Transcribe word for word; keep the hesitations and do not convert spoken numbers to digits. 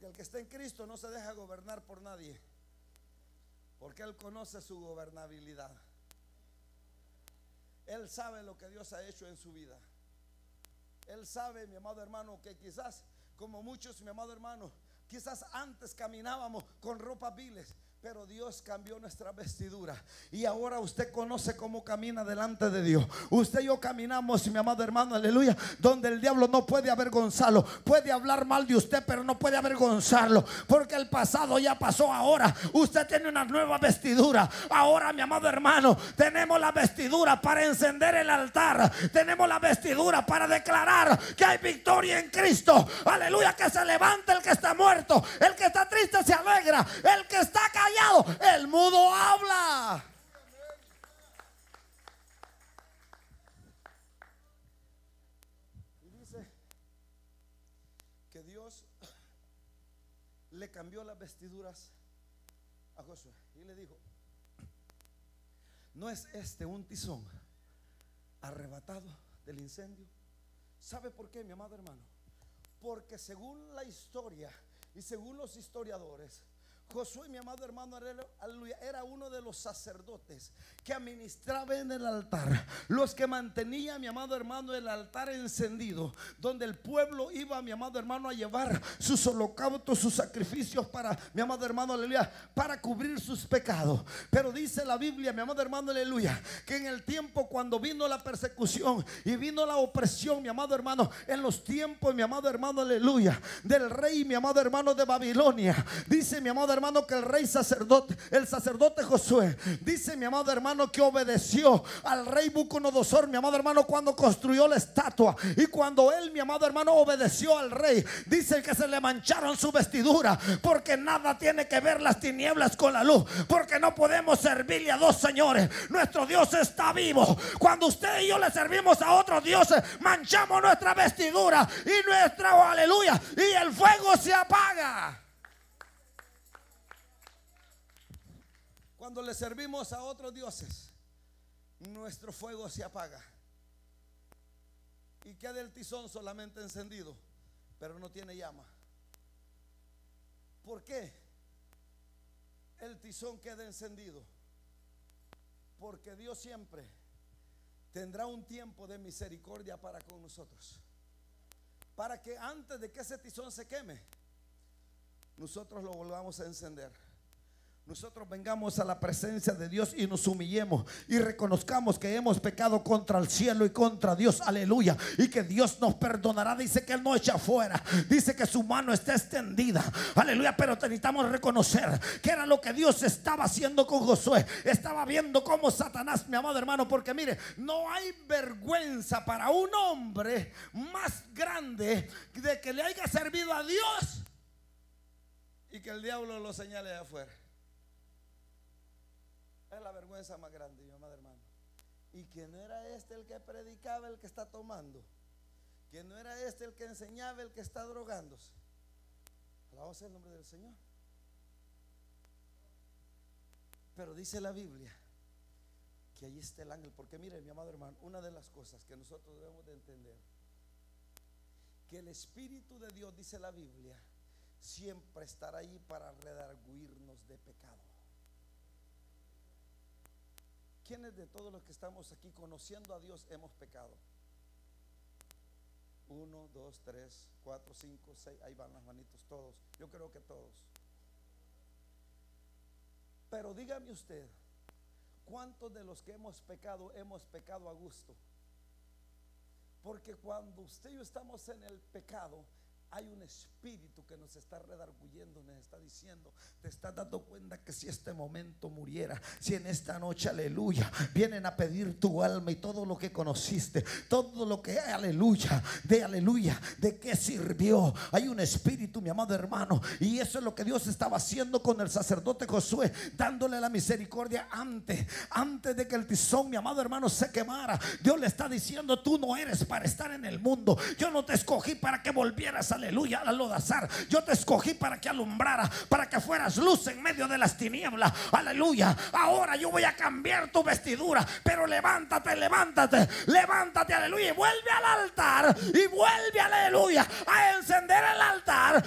el que está en Cristo no se deja gobernar por nadie, porque Él conoce su gobernabilidad. Él sabe lo que Dios ha hecho en su vida. Él sabe, mi amado hermano, que quizás como muchos, mi amado hermano, quizás antes caminábamos con ropas viles, pero Dios cambió nuestra vestidura y ahora usted conoce cómo camina delante de Dios. Usted y yo caminamos, mi amado hermano, aleluya, donde el diablo no puede avergonzarlo. Puede hablar mal de usted, pero no puede avergonzarlo, porque el pasado ya pasó. Ahora usted tiene una nueva vestidura. Ahora, mi amado hermano, tenemos la vestidura para encender el altar. Tenemos la vestidura para declarar que hay victoria en Cristo. Aleluya, que se levante el que está muerto, el que está triste se alegra, el que está callado, el mudo habla. Y dice que Dios le cambió las vestiduras a Josué y le dijo: ¿no es este un tizón arrebatado del incendio? ¿Sabe por qué, mi amado hermano? Porque según la historia y según los historiadores, Josué, mi amado hermano, aleluya, era uno de los sacerdotes que administraba en el altar, los que mantenía, mi amado hermano, el altar encendido, donde el pueblo iba, mi amado hermano, a llevar sus holocaustos, sus sacrificios para, mi amado hermano, aleluya, para cubrir sus pecados. Pero dice la Biblia, mi amado hermano, aleluya, que en el tiempo cuando vino la persecución y vino la opresión, mi amado hermano, en los tiempos, mi amado hermano, aleluya, del rey, mi amado hermano, de Babilonia, dice, mi amado hermano, que el rey sacerdote, el sacerdote Josué, dice, mi amado hermano, que obedeció al rey Nabucodonosor, mi amado hermano, cuando construyó la estatua. Y cuando él, mi amado hermano, obedeció al rey, dice que se le mancharon su vestidura, porque nada tiene que ver las tinieblas con la luz, porque no podemos servirle a dos señores. Nuestro Dios está vivo. Cuando usted y yo le servimos a otros dioses, manchamos nuestra vestidura y nuestra, aleluya, y el fuego se apaga. Cuando le servimos a otros dioses, nuestro fuego se apaga y queda el tizón solamente encendido, pero no tiene llama. ¿Por qué el tizón queda encendido? Porque Dios siempre tendrá un tiempo de misericordia para con nosotros, para que antes de que ese tizón se queme, nosotros lo volvamos a encender. Nosotros vengamos a la presencia de Dios y nos humillemos y reconozcamos que hemos pecado contra el cielo y contra Dios, aleluya, y que Dios nos perdonará. Dice que Él no echa fuera, dice que su mano está extendida, aleluya. Pero necesitamos reconocer que era lo que Dios estaba haciendo con Josué. Estaba viendo cómo Satanás, mi amado hermano, porque mire, no hay vergüenza para un hombre más grande de que le haya servido a Dios y que el diablo lo señale de afuera. Es la vergüenza más grande, mi amado hermano. Y que no era este el que predicaba, el que está tomando, que no era este el que enseñaba, el que está drogándose. Alabado sea el nombre del Señor. Pero dice la Biblia que ahí está el ángel. Porque mire, mi amado hermano, una de las cosas que nosotros debemos de entender, que el Espíritu de Dios, dice la Biblia, siempre estará ahí para redarguirnos de pecado. ¿Quiénes de todos los que estamos aquí conociendo a Dios hemos pecado? Uno, dos, tres, cuatro, cinco, seis. Ahí van las manitos, todos. Yo creo que todos. Pero dígame usted, ¿cuántos de los que hemos pecado hemos pecado a gusto? Porque cuando usted y yo estamos en el pecado, hay un espíritu que nos está redarguyendo, nos está diciendo: te estás dando cuenta que si este momento muriera, si en esta noche, aleluya, vienen a pedir tu alma y todo lo que conociste, todo lo que, aleluya, de aleluya, de qué sirvió. Hay un espíritu, mi amado hermano, y eso es lo que Dios estaba haciendo con el sacerdote Josué, dándole la misericordia antes, antes de que el tizón, mi amado hermano, se quemara. Dios le está diciendo: tú no eres para estar en el mundo. Yo no te escogí para que volvieras a aleluya, al lodazar. Yo te escogí para que alumbrara, para que fueras luz en medio de las tinieblas. Aleluya. Ahora yo voy a cambiar tu vestidura, pero levántate, levántate, levántate, aleluya, y vuelve al altar, y vuelve, aleluya, a encender el altar,